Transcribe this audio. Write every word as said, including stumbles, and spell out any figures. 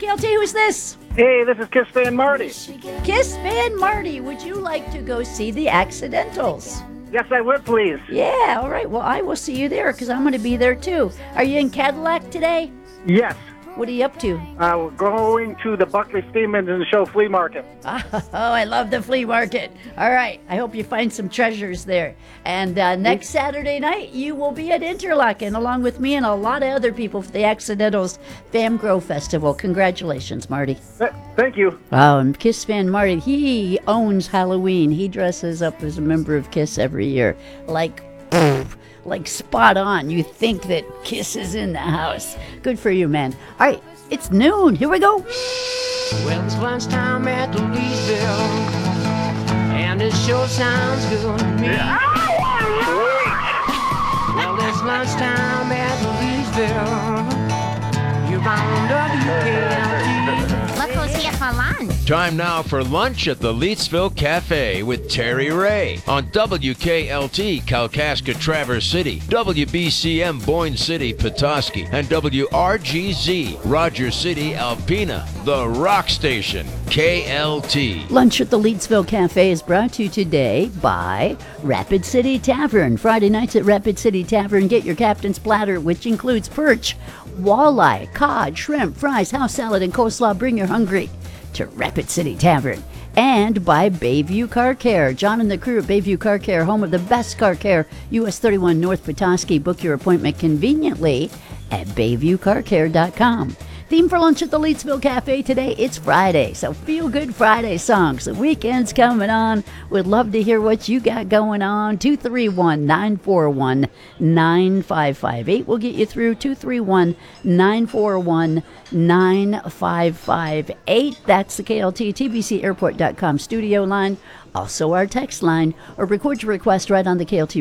K L T. Who's this? Hey, this is Kiss fan Marty. Kiss fan Marty. Would you like to go see the Accidentals? Yes, I would, please. Yeah, all right. Well, I will see you there because I'm going to be there too. Are you in Cadillac today? Yes. What are you up to? Uh, we're going to the Buckley Steamers and Show Flea Market. Oh, I love the flea market. All right. I hope you find some treasures there. And uh, next Saturday night, you will be at Interlaken along with me and a lot of other people for the Accidentals Fam Grow Festival. Congratulations, Marty. Th- thank you. Oh, and Kiss fan Marty, he owns Halloween. He dresses up as a member of Kiss every year. Like, like spot on. You think that Kiss is in the house. Good for you, man. All right, it's noon. Here we go. Well, it's lunchtime at Leesville, and it sure sounds good to me. Well, it's lunchtime at Leesville. You're on W K L T. Look who's here for lunch. Time now for lunch at the Leetsville Cafe with Terry Ray on W K L T Kalkaska Traverse City, W B C M Boyne City Petoskey, and W R G Z Rogers City Alpena, the rock station, K L T. Lunch at the Leetsville Cafe is brought to you today by Rapid City Tavern. Friday nights at Rapid City Tavern, get your captain's platter, which includes perch, walleye, cod, shrimp, fries, house salad, and coleslaw. Bring your hungry to Rapid City Tavern. And by Bayview Car Care. John and the crew at Bayview Car Care, home of the best car care, U S thirty-one North Petoskey. Book your appointment conveniently at bayview car care dot com. Theme for lunch at the Leetsville Cafe today, it's Friday, so feel good Friday songs. The weekend's coming on. We'd love to hear what you got going on. two three one, nine four one, nine five five eight. We'll get you through two three one, nine four one, nine five five eight. That's the K L T T B C airport dot com studio line. Also our text line, or record your request right on the K L T